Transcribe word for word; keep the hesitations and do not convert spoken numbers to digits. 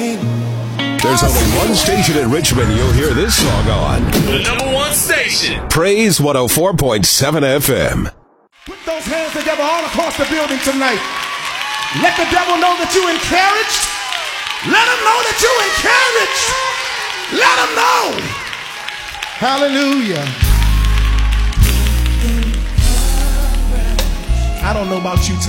There's only one station in Richmond you'll hear this song on. The number one station. Praise one oh four point seven F M. Put those hands together all across the building tonight. Let the devil know that you're encouraged. Let him know that you're encouraged. Let him know. Hallelujah. I don't know about you tonight.